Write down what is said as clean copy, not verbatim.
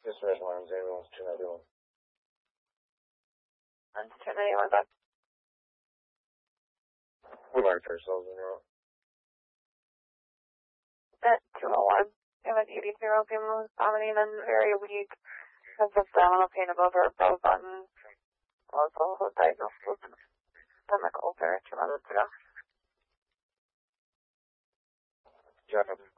Distribution lines, ambulance 291. And 291 back. We marked ourselves in row. At 201. We have an 80-year-old female who's vomiting and very weak. Has abdominal pain above her belly button. Also was diagnosed with stomach ulcer 2 months ago. Jacob.